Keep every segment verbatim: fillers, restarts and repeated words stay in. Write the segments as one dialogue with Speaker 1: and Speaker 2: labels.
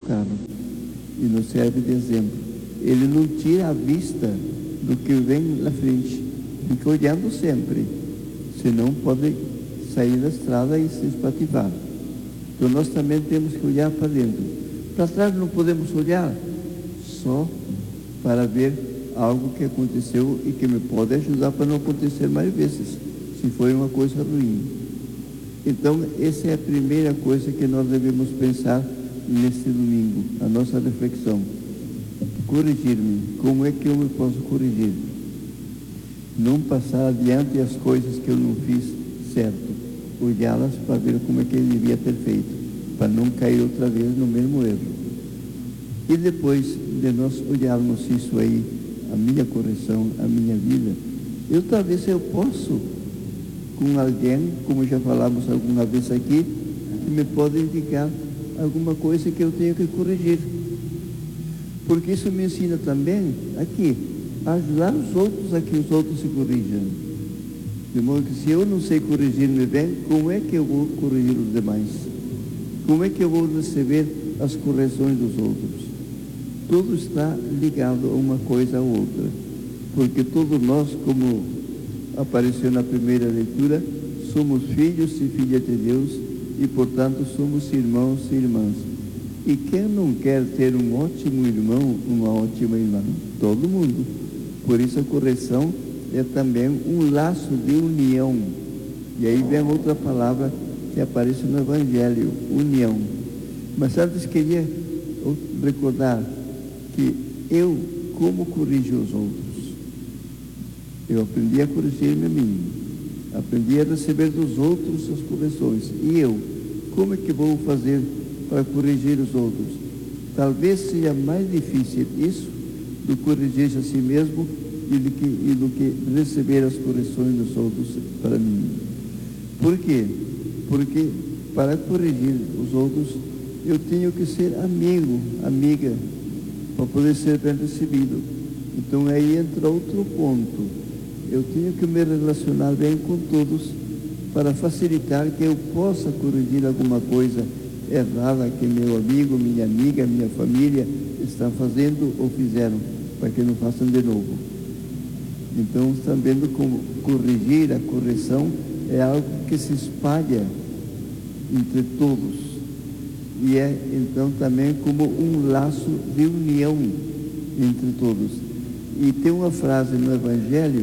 Speaker 1: carro e nos serve de exemplo. Ele não tira a vista do que vem na frente, fica olhando sempre, senão pode sair da estrada e se espativar. Então nós também temos que olhar para dentro. Para trás não podemos olhar só para ver algo que aconteceu e que me pode ajudar para não acontecer mais vezes, se foi uma coisa ruim. Então, essa é a primeira coisa que nós devemos pensar neste domingo, a nossa reflexão. Corrigir-me. Como é que eu me posso corrigir? Não passar adiante as coisas que eu não fiz certo. Olhá-las para ver como é que eu devia ter feito, para não cair outra vez no mesmo erro. E depois de nós olharmos isso aí, a minha correção, a minha vida, eu talvez eu posso, com alguém, como já falamos alguma vez aqui, que me pode indicar alguma coisa que eu tenho que corrigir. Porque isso me ensina também, aqui, a ajudar os outros a que os outros se corrijam. De modo que se eu não sei corrigir-me bem, como é que eu vou corrigir os demais? Como é que eu vou receber as correções dos outros? Tudo está ligado a uma coisa ou outra. Porque todos nós, como apareceu na primeira leitura, somos filhos e filhas de Deus e, portanto, somos irmãos e irmãs. E quem não quer ter um ótimo irmão, uma ótima irmã? Todo mundo. Por isso a correção é também um laço de união. E aí vem outra palavra que aparece no Evangelho, união. Mas antes queria recordar que eu, como corrijo os outros? Eu aprendi a corrigir-me a mim. Aprendi a receber dos outros as correções. E eu, como é que vou fazer para corrigir os outros? Talvez seja mais difícil isso do que corrigir a si mesmo e do que, e do que receber as correções dos outros para mim. Por quê? Porque para corrigir os outros eu tenho que ser amigo, amiga, para poder ser bem recebido. Então aí entra outro ponto. Eu tenho que me relacionar bem com todos para facilitar que eu possa corrigir alguma coisa errada que meu amigo, minha amiga, minha família estão fazendo ou fizeram, para que não façam de novo. Então, estão vendo como corrigir, a correção é algo que se espalha entre todos. E é, então, também como um laço de união entre todos. E tem uma frase no Evangelho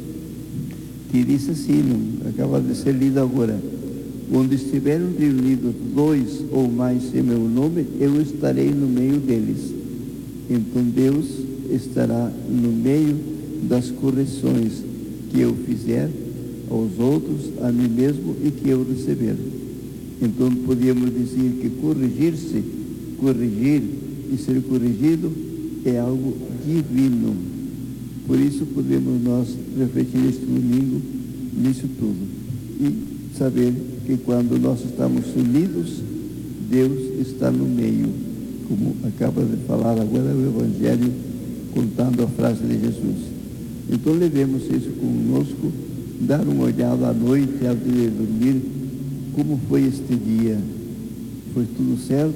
Speaker 1: que diz assim, não, acaba de ser lida agora: onde estiverem reunidos dois ou mais em meu nome, eu estarei no meio deles. Então Deus estará no meio das correções que eu fizer aos outros, a mim mesmo e que eu receber. Então podíamos dizer que corrigir-se, corrigir e ser corrigido é algo divino. Por isso podemos nós refletir este domingo nisso tudo e saber que quando nós estamos unidos, Deus está no meio, como acaba de falar agora o Evangelho, contando a frase de Jesus. Então levemos isso conosco, dar uma olhada à noite, antes de dormir, como foi este dia. Foi tudo certo?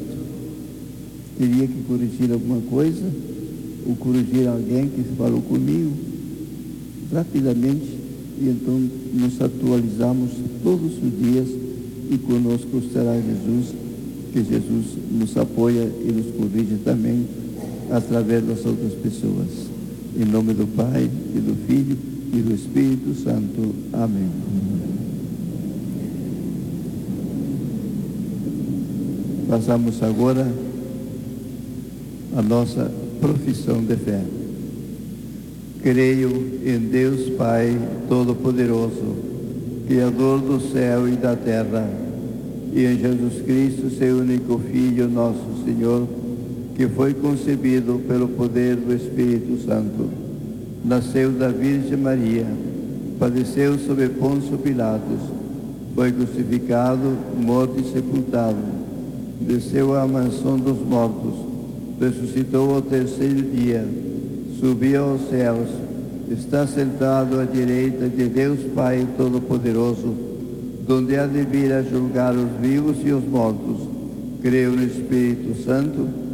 Speaker 1: Teria que corrigir alguma coisa? Ou corrigir alguém que falou comigo? Rapidamente, e então nos atualizamos todos os dias e conosco estará Jesus, que Jesus nos apoia e nos corrige também através das outras pessoas. Em nome do Pai, e do Filho, e do Espírito Santo. Amém. Passamos agora a nossa profissão de fé. Creio em Deus Pai Todo-Poderoso, Criador do céu e da terra, e em Jesus Cristo, seu único Filho, nosso Senhor, que foi concebido pelo poder do Espírito Santo, nasceu da Virgem Maria, padeceu sob Pôncio Pilatos, foi crucificado, morto e sepultado, desceu à mansão dos mortos, ressuscitou ao terceiro dia, subiu aos céus, está sentado à direita de Deus Pai Todo-Poderoso, donde há de vir a julgar os vivos e os mortos. Creio no Espírito Santo,